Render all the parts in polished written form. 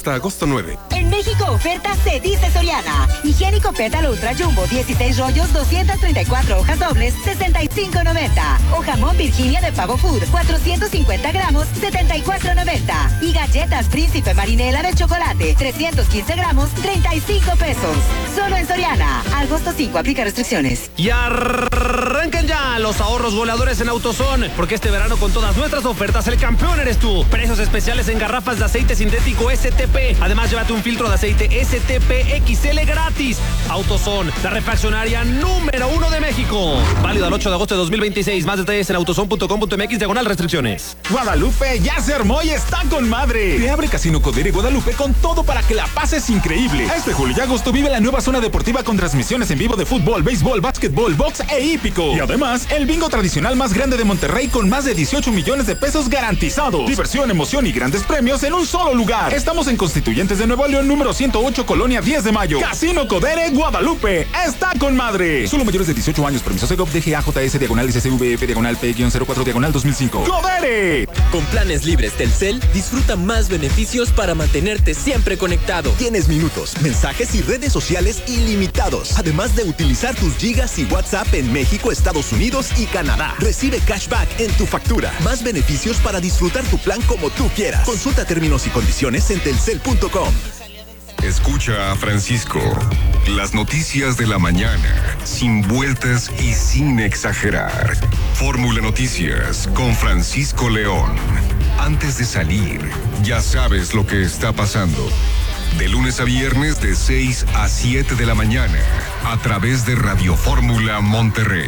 hasta agosto 9. En México, oferta se dice Soriana. Higiénico Pétalo Ultra Jumbo, 16 rollos, 234 hojas dobles, 65.90. O jamón Virginia de Pavo Food, 450 gramos, 74.90. Y galletas Príncipe Marinela de chocolate, 315 gramos, 35 pesos. Solo en Soriana. Agosto 5, aplica restricciones. Y arranquen ya los ahorros goleadores en AutoZone, porque este verano con todas nuestras ofertas el campeón eres tú. Precios especiales en garrafas de aceite sintético STP. Además, llévate un filtro de aceite STP XL gratis. AutoZone, la refaccionaria número 1 de México. Válido al 8 de agosto de 2026. Más detalles en autozone.com.mx/restricciones. Guadalupe ya se armó y está con madre. Te abre Casino Codere Guadalupe con todo para que la pases increíble. Este julio y agosto vive la nueva zona deportiva con transmisiones en vivo de fútbol, béisbol, básquetbol, box e hípico. Y además, el bingo tradicional más grande de Monterrey con más de 18 millones de pesos garantizados. Diversión, emoción y grandes premios en un solo lugar. Estamos en Constituyentes de Nuevo León, número 108, Colonia 10 de Mayo. Casino Codere Guadalupe está con madre. Solo mayores de 18 años. Permiso Segov DGAJS /DCCVF/P/0402005. ¡Codere! Con planes libres Telcel, disfruta más beneficios para mantenerte siempre conectado. Tienes minutos, mensajes y redes sociales ilimitados, además de utilizar tus gigas y WhatsApp en México, Estados Unidos y Canadá. Recibe cashback en tu factura. Más beneficios para disfrutar tu plan como tú quieras. Consulta términos y condiciones en telcel.com. Escucha a Francisco. Las noticias de la mañana, sin vueltas y sin exagerar. Fórmula Noticias con Francisco León. Antes de salir, ya sabes lo que está pasando. De lunes a viernes de 6 a 7 de la mañana, a través de Radio Fórmula Monterrey,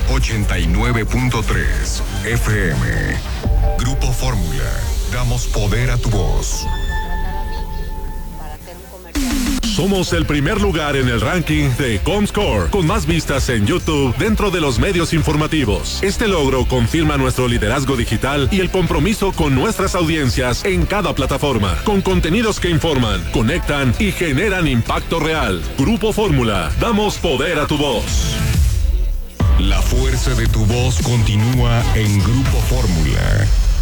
89.3 FM. Grupo Fórmula, damos poder a tu voz. Somos el primer lugar en el ranking de Comscore, con más vistas en YouTube dentro de los medios informativos. Este logro confirma nuestro liderazgo digital y el compromiso con nuestras audiencias en cada plataforma, con contenidos que informan, conectan y generan impacto real. Grupo Fórmula, damos poder a tu voz. La fuerza de tu voz continúa en Grupo Fórmula.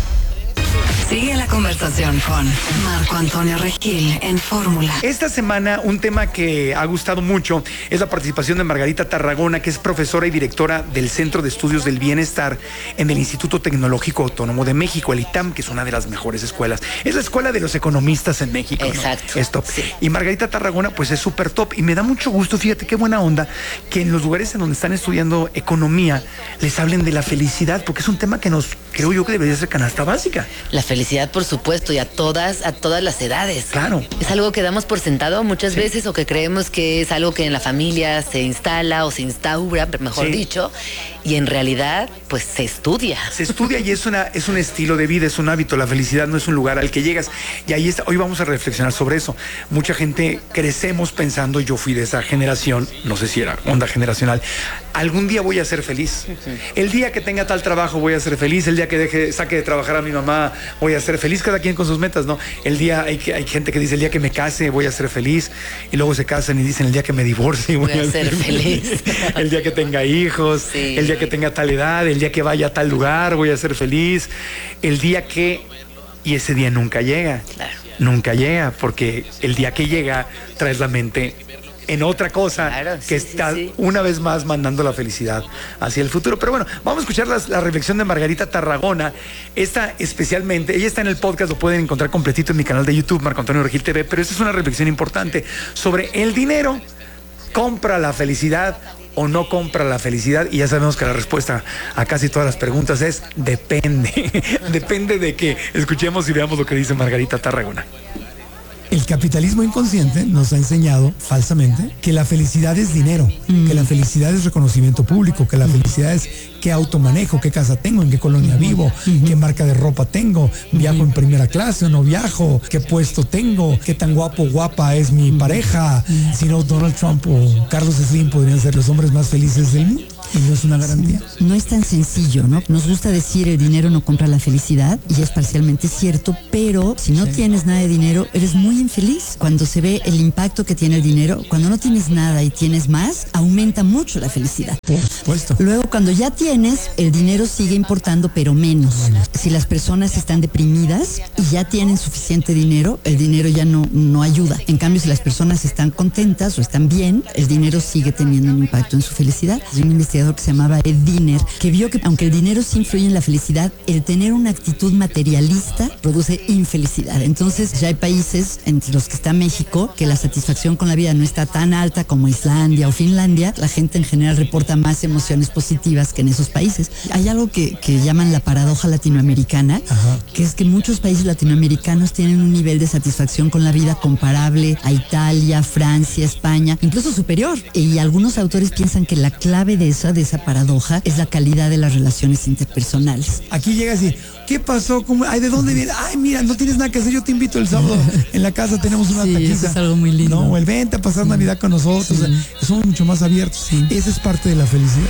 Sigue la conversación con Marco Antonio Regil en Fórmula. Esta semana un tema que ha gustado mucho es la participación de Margarita Tarragona, que es profesora y directora del Centro de Estudios del Bienestar en el Instituto Tecnológico Autónomo de México, el ITAM, que es una de las mejores escuelas. Es la escuela de los economistas en México. Exacto. ¿No? Es top. Sí. Y Margarita Tarragona pues es súper top y me da mucho gusto, fíjate qué buena onda, que en los lugares en donde están estudiando economía les hablen de la felicidad, porque es un tema que creo yo que debería ser canasta básica. La felicidad, por supuesto, y a todas las edades. Claro. Es algo que damos por sentado muchas veces, o que creemos que es algo que en la familia se instala o se instaura, mejor dicho, y en realidad, pues se estudia. Se estudia y es un estilo de vida, es un hábito. La felicidad no es un lugar al que llegas. Y ahí está. Hoy vamos a reflexionar sobre eso. Mucha gente crecemos pensando, yo fui de esa generación, no sé si era onda generacional, algún día voy a ser feliz. El día que tenga tal trabajo voy a ser feliz. El día que saque de trabajar a mi mamá voy a ser feliz. Cada quien con sus metas, ¿no? Hay gente que dice el día que me case voy a ser feliz. Y luego se casan y dicen el día que me divorcie voy a ser feliz. El día que tenga hijos, el día que tenga tal edad, el día que vaya a tal lugar voy a ser feliz. El día que... Y ese día nunca llega. Claro. Nunca llega, porque el día que llega traes la mente en otra cosa, claro, que está una vez más mandando la felicidad hacia el futuro. Pero bueno, vamos a escuchar la reflexión de Margarita Tarragona. Esta especialmente, ella está en el podcast, lo pueden encontrar completito en mi canal de YouTube, Marco Antonio Regil TV, pero esta es una reflexión importante sobre el dinero. ¿Compra la felicidad o no compra la felicidad? Y ya sabemos que la respuesta a casi todas las preguntas es depende. Depende de que escuchemos y veamos lo que dice Margarita Tarragona. El capitalismo inconsciente nos ha enseñado falsamente que la felicidad es dinero, que la felicidad es reconocimiento público, que la felicidad es qué auto manejo, qué casa tengo, en qué colonia vivo, qué marca de ropa tengo, viajo en primera clase o no viajo, qué puesto tengo, qué tan guapo o guapa es mi pareja. Si no, Donald Trump o Carlos Slim podrían ser los hombres más felices del mundo. Y no es una garantía. No es tan sencillo, ¿no? Nos gusta decir el dinero no compra la felicidad y es parcialmente cierto, pero si no tienes nada de dinero, eres muy infeliz. Cuando se ve el impacto que tiene el dinero, cuando no tienes nada y tienes más, aumenta mucho la felicidad. Por supuesto. Luego, cuando ya tienes, el dinero sigue importando, pero menos. Si las personas están deprimidas y ya tienen suficiente dinero, el dinero ya no ayuda. En cambio, si las personas están contentas o están bien, el dinero sigue teniendo un impacto en su felicidad. Hay un investigador que se llamaba Ed Diener, que vio que aunque el dinero sí influye en la felicidad, el tener una actitud materialista produce infelicidad. Entonces, ya hay países, entre los que está México, que la satisfacción con la vida no está tan alta como Islandia o Finlandia. La gente en general reporta más emociones positivas que en esos países. Hay algo que llaman la paradoja latinoamericana, que es que muchos países latinoamericanos tienen un nivel de satisfacción con la vida comparable a Italia, Francia, España, incluso superior. Y algunos autores piensan que la clave de esa paradoja es la calidad de las relaciones interpersonales. Aquí llegas y, ¿qué pasó? ¿Cómo? Ay, ¿de dónde viene? Ay, mira, no tienes nada que hacer, yo te invito el sábado. En la casa tenemos una taquiza. Eso es algo muy lindo. No, el vente a pasar Navidad con nosotros. O sea, somos mucho más abiertos. Esa es parte de la felicidad.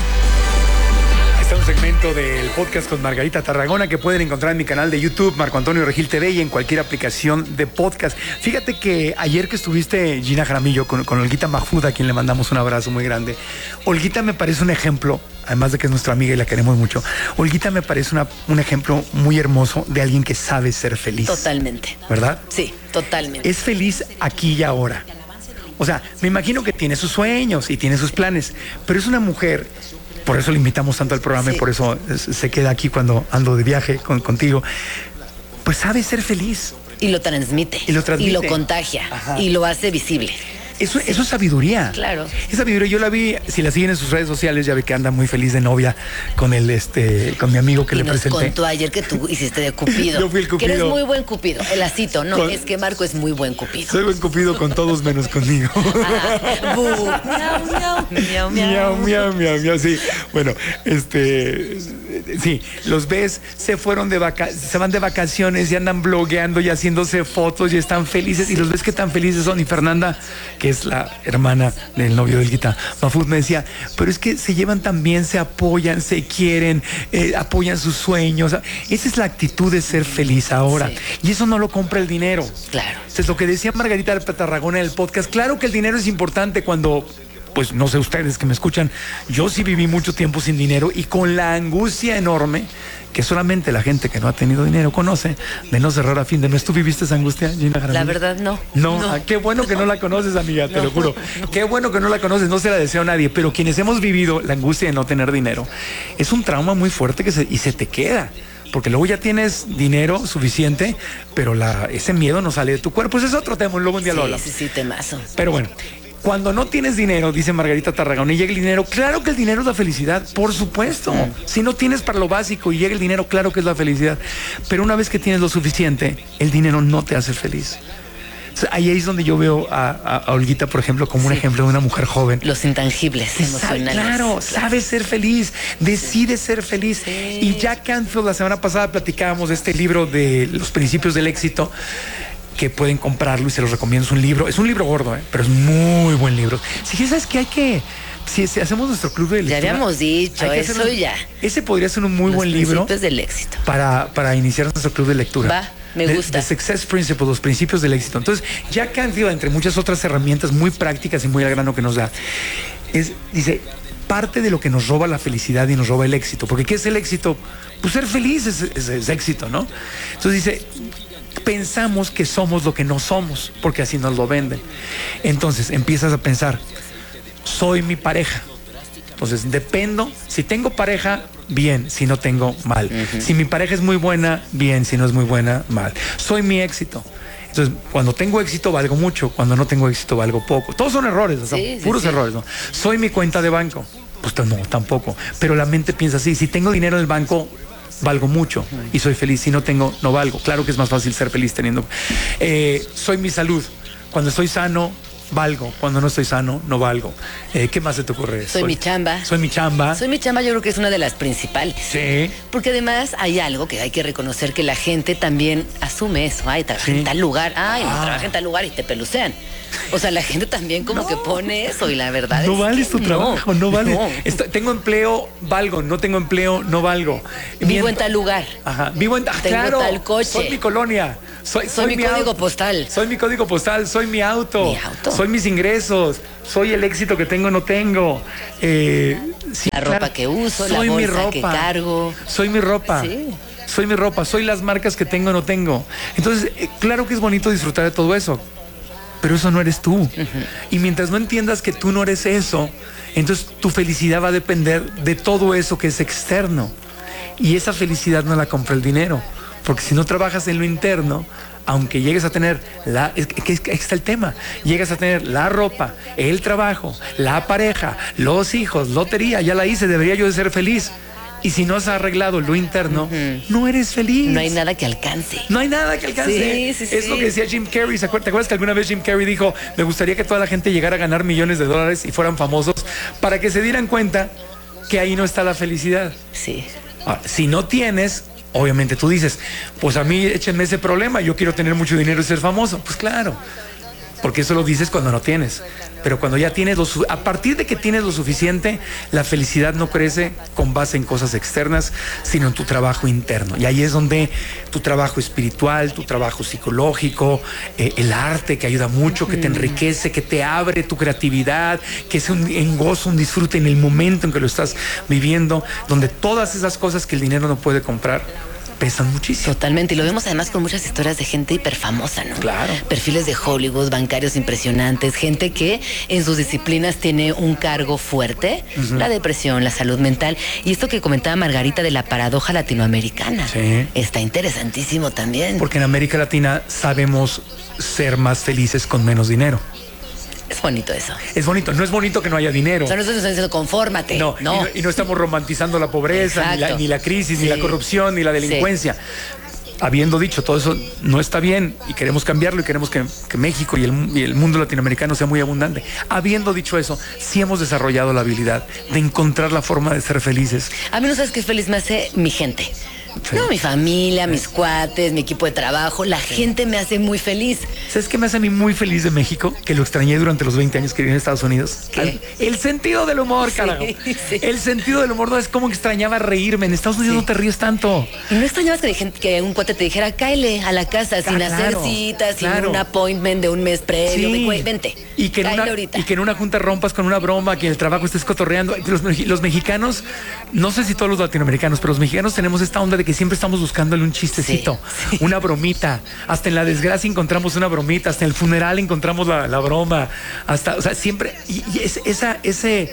Está un segmento del podcast con Margarita Tarragona que pueden encontrar en mi canal de YouTube, Marco Antonio Regil TV, y en cualquier aplicación de podcast. Fíjate que ayer que estuviste, Gina Jaramillo, con Olguita Mahfoud, a quien le mandamos un abrazo muy grande. Olguita me parece un ejemplo, además de que es nuestra amiga y la queremos mucho. Olguita me parece un ejemplo muy hermoso de alguien que sabe ser feliz. Totalmente. ¿Verdad? Sí, totalmente. Es feliz aquí y ahora. O sea, me imagino que tiene sus sueños y tiene sus planes, pero es una mujer. Por eso le invitamos tanto al programa y por eso se queda aquí cuando ando de viaje contigo. Pues sabe ser feliz. Y lo transmite. Y lo contagia. Ajá. Y lo hace visible. Eso es sabiduría. Claro. Es sabiduría. Yo la vi, si la siguen en sus redes sociales, ya ve que anda muy feliz de novia con con mi amigo que le presenté. Nos contó ayer que tú hiciste de Cupido. Yo fui el Cupido. Que eres muy buen Cupido. El lacito, no, es que Marco es muy buen Cupido. Soy buen Cupido con todos menos conmigo. Miau, miau, miau, miau, miau, miau, miau, sí. Bueno, sí, los ves, se van de vacaciones y andan blogueando y haciéndose fotos y están felices, y los ves que tan felices son. Y Fernanda, que es la hermana del novio del Olguita Mahfoud, me decía, pero es que se llevan tan bien, se apoyan, se quieren, apoyan sus sueños. Esa es la actitud de ser feliz ahora. Y eso no lo compra el dinero. Claro. Es lo que decía Margarita Tarragona en el podcast. Claro que el dinero es importante cuando... Pues no sé ustedes que me escuchan, yo sí viví mucho tiempo sin dinero y con la angustia enorme que solamente la gente que no ha tenido dinero conoce, de no cerrar a fin de mes. ¿Tú viviste esa angustia, Gina Jaramillo? La verdad, no. No. Qué bueno que no la conoces, amiga, te lo juro. Qué bueno que no la conoces, no se la deseo a nadie, pero quienes hemos vivido la angustia de no tener dinero, es un trauma muy fuerte y se te queda. Porque luego ya tienes dinero suficiente, pero ese miedo no sale de tu cuerpo. Ese es otro tema, luego un día lo hablamos. Sí, temazo. Pero bueno, cuando no tienes dinero, dice Margarita Tarragona, y llega el dinero, claro que el dinero es la felicidad, por supuesto. Si no tienes para lo básico y llega el dinero, claro que es la felicidad. Pero una vez que tienes lo suficiente, el dinero no te hace feliz. O sea, ahí es donde yo veo a Olguita, por ejemplo, como un ejemplo de una mujer joven. Los intangibles emocionales. Claro, sabe ser feliz, decide ser feliz. Sí. Y Jack Canfield, la semana pasada platicábamos de este libro de Los Principios del Éxito, que pueden comprarlo y se los recomiendo. Es un libro gordo, pero es muy buen libro. Si sabes que si hacemos nuestro club de lectura, ya habíamos dicho eso ya. Ese podría ser un muy buen libro. Los Principios del Éxito. Para iniciar nuestro club de lectura. Va, me gusta. The Success Principles, los principios del éxito. Entonces, Jack Canfield, entre muchas otras herramientas muy prácticas y muy al grano que nos da, dice, parte de lo que nos roba la felicidad y nos roba el éxito. Porque ¿qué es el éxito? Pues ser feliz es éxito, ¿no? Entonces dice, pensamos que somos lo que no somos, porque así nos lo venden. Entonces empiezas a pensar, soy mi pareja. Entonces dependo, si tengo pareja, bien, si no tengo, mal. Si mi pareja es muy buena, bien, si no es muy buena, mal. Soy mi éxito. Entonces, cuando tengo éxito valgo mucho, cuando no tengo éxito valgo poco. Todos son errores, puros errores, ¿no? Soy mi cuenta de banco. Pues no, tampoco. Pero la mente piensa así, si tengo dinero en el banco, valgo mucho y soy feliz. Si no tengo, no valgo. Claro que es más fácil ser feliz teniendo. Soy mi salud. Cuando estoy sano, valgo. Cuando no estoy sano, no valgo. ¿Qué más se te ocurre? Soy mi chamba. Soy mi chamba. Soy mi chamba, yo creo que es una de las principales. Sí. Porque además hay algo que hay que reconocer, que la gente también asume eso. Ay, trabaja en tal lugar. Ay, no trabaja en tal lugar y te pelucean. O sea, la gente también como que pone eso y la verdad no es vales que tu trabajo, no vales. No. Tengo empleo, valgo. No tengo empleo, no valgo. Vivo en tal lugar. Ajá. Vivo en Tengo tal coche. Soy mi colonia. Soy mi código postal. Soy mi código postal. Soy mi auto. Soy mis ingresos. Soy el éxito que tengo, no tengo. Sí, la ropa que uso, la bolsa que cargo. Soy mi ropa. Sí. Soy mi ropa. Soy las marcas que tengo, no tengo. Entonces, claro que es bonito disfrutar de todo eso. Pero eso no eres tú. Uh-huh. Y mientras no entiendas que tú no eres eso, entonces tu felicidad va a depender de todo eso que es externo. Y esa felicidad no la compra el dinero. Porque si no trabajas en lo interno, aunque llegues a tener que está el tema, llegas a tener la ropa, el trabajo, la pareja, los hijos, lotería, ya la hice, debería yo de ser feliz. Y si no has arreglado lo interno, no eres feliz. No hay nada que alcance. No hay nada que alcance. Sí, es lo que decía Jim Carrey. ¿Te acuerdas que alguna vez Jim Carrey dijo, me gustaría que toda la gente llegara a ganar millones de dólares y fueran famosos para que se dieran cuenta que ahí no está la felicidad? Sí. Ahora, si no tienes, obviamente tú dices, pues a mí échenme ese problema, yo quiero tener mucho dinero y ser famoso. Pues claro, porque eso lo dices cuando no tienes. Pero cuando ya tienes a partir de que tienes lo suficiente, la felicidad no crece con base en cosas externas, sino en tu trabajo interno. Y ahí es donde tu trabajo espiritual, tu trabajo psicológico, el arte que ayuda mucho, que te enriquece, que te abre tu creatividad, que es un gozo, un disfrute en el momento en que lo estás viviendo, donde todas esas cosas que el dinero no puede comprar pesan muchísimo. Totalmente, y lo vemos además con muchas historias de gente hiperfamosa, ¿no? Claro. Perfiles de Hollywood, bancarios impresionantes, gente que en sus disciplinas tiene un cargo fuerte, la depresión, la salud mental, y esto que comentaba Margarita de la paradoja latinoamericana. Sí. Está interesantísimo también. Porque en América Latina sabemos ser más felices con menos dinero. Es bonito eso. Es bonito. No es bonito que no haya dinero. O sea, no estamos diciendo confórmate. No. Y no estamos romantizando la pobreza, ni la crisis, ni la corrupción, ni la delincuencia. Sí. Habiendo dicho todo eso, no está bien y queremos cambiarlo y queremos que México y el mundo latinoamericano sea muy abundante. Habiendo dicho eso, sí hemos desarrollado la habilidad de encontrar la forma de ser felices. A mí no sabes qué feliz me hace mi gente. Sí. No, mi familia, mis cuates, mi equipo de trabajo, la gente me hace muy feliz. ¿Sabes qué me hace a mí muy feliz de México? Que lo extrañé durante los 20 años que viví en Estados Unidos. El sentido del humor, carajo. Sí. El sentido del humor, no es como que extrañaba reírme. En Estados Unidos no te ríes tanto. ¿Y no extrañabas que un cuate te dijera, cáele a la casa sin hacer citas, sin un appointment de un mes previo? Sí. Vente. Y que en una junta rompas con una broma, que en el trabajo estés cotorreando. Los mexicanos, no sé si todos los latinoamericanos, pero los mexicanos tenemos esta onda de que siempre estamos buscándole un chistecito, una bromita. Hasta en la desgracia encontramos una bromita, hasta en el funeral encontramos la broma. Hasta, o sea, siempre. Y ese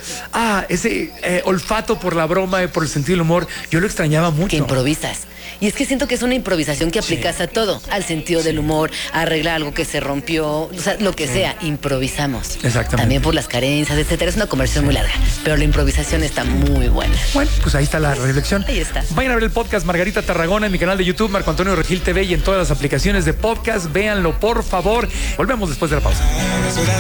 olfato por la broma, por el sentido del humor, yo lo extrañaba mucho. Que improvisas. Y es que siento que es una improvisación que aplicas a todo, al sentido del humor, a arreglar algo que se rompió, o sea, lo que sea, improvisamos. Exactamente. También por las carencias, etcétera. Es una conversación muy larga, pero la improvisación está muy buena. Bueno, pues ahí está la reflexión. Ahí está. Vayan a ver el podcast Margarita Tarragona en mi canal de YouTube, Marco Antonio Regil TV, y en todas las aplicaciones de podcast. Véanlo, por favor. Volvemos después de la pausa.